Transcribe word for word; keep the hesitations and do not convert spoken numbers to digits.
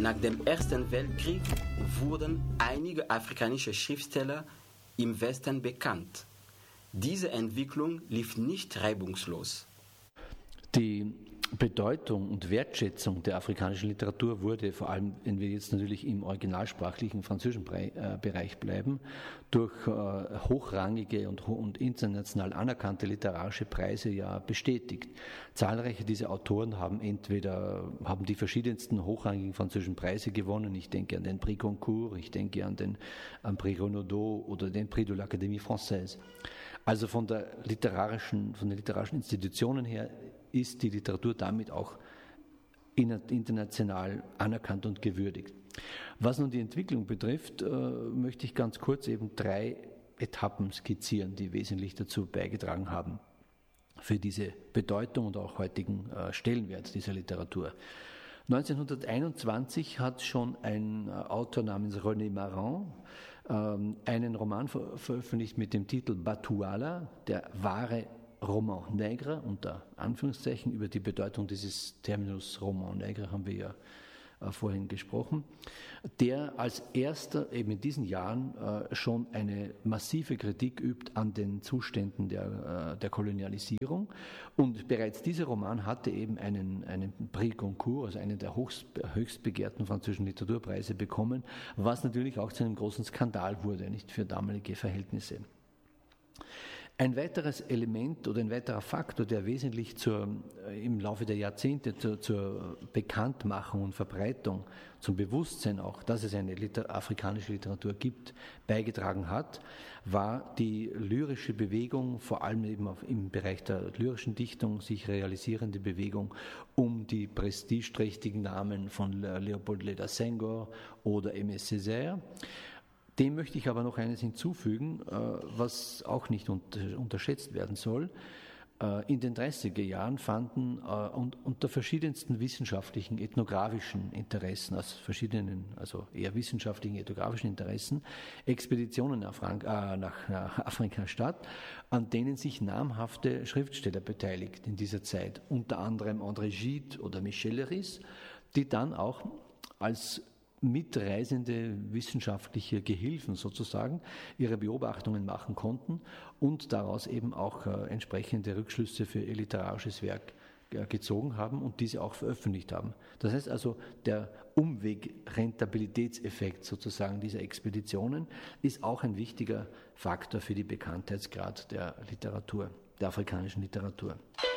Nach dem Ersten Weltkrieg wurden einige afrikanische Schriftsteller im Westen bekannt. Diese Entwicklung lief nicht reibungslos. Die Bedeutung und Wertschätzung der afrikanischen Literatur wurde, vor allem wenn wir jetzt natürlich im originalsprachlichen französischen Bereich bleiben, durch hochrangige und, und international anerkannte literarische Preise ja bestätigt. Zahlreiche dieser Autoren haben entweder haben die verschiedensten hochrangigen französischen Preise gewonnen. Ich denke an den Prix Goncourt, ich denke an den an Prix Renaudot oder den Prix de l'Académie Française. Also von der literarischen, von den literarischen Institutionen her ist die Literatur damit auch international anerkannt und gewürdigt. Was nun die Entwicklung betrifft, äh, möchte ich ganz kurz eben drei Etappen skizzieren, die wesentlich dazu beigetragen haben für diese Bedeutung und auch heutigen äh, Stellenwert dieser Literatur. neunzehnhunderteinundzwanzig hat schon ein Autor namens René Maran ähm, einen Roman ver- veröffentlicht mit dem Titel Batouala, der wahre Roman Nègre, unter Anführungszeichen. Über die Bedeutung dieses Terminus Roman Nègre haben wir ja äh, vorhin gesprochen, der als erster eben in diesen Jahren äh, schon eine massive Kritik übt an den Zuständen der, äh, der Kolonialisierung. Und bereits dieser Roman hatte eben einen, einen Prix Goncourt, also einen der höchst, höchst begehrten französischen Literaturpreise bekommen, was natürlich auch zu einem großen Skandal wurde, nicht für damalige Verhältnisse. Ein weiteres Element oder ein weiterer Faktor, der wesentlich zur, im Laufe der Jahrzehnte zur, zur Bekanntmachung und Verbreitung, zum Bewusstsein auch, dass es eine Liter- afrikanische Literatur gibt, beigetragen hat, war die lyrische Bewegung, vor allem eben auf, im Bereich der lyrischen Dichtung sich realisierende Bewegung um die prestigeträchtigen Namen von Léopold Lédar Senghor oder Aimé Césaire. Dem möchte ich aber noch eines hinzufügen, was auch nicht unterschätzt werden soll. In den dreißiger Jahren fanden unter verschiedensten wissenschaftlichen, ethnografischen Interessen, aus verschiedenen, also eher wissenschaftlichen, ethnografischen Interessen, Expeditionen nach, Frank- äh, nach, nach Afrika statt, an denen sich namhafte Schriftsteller beteiligt in dieser Zeit, unter anderem André Gide oder Michel Leiris, die dann auch als mitreisende wissenschaftliche Gehilfen sozusagen ihre Beobachtungen machen konnten und daraus eben auch äh, entsprechende Rückschlüsse für ihr literarisches Werk äh, gezogen haben und diese auch veröffentlicht haben. Das heißt also, der Umwegrentabilitätseffekt sozusagen dieser Expeditionen ist auch ein wichtiger Faktor für die Bekanntheitsgrad der Literatur, der afrikanischen Literatur.